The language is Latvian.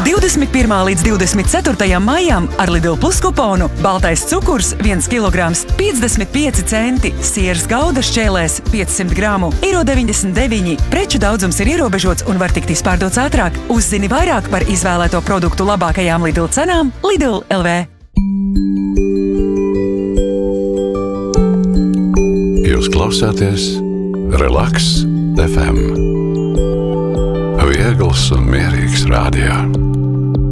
21. līdz 24. maijam ar Lidl Plus kuponu baltais cukurs 1 kg 55 centi, sieras gauda šķēlēs 500 gramu €99. Preču daudzums ir ierobežots un var tikt izpārdots ātrāk. Uzzini vairāk par izvēlēto produktu labākajām Lidl cenām Lidl LV. Jūs klausāties Relaks FM. Viegls un mierīgs radio.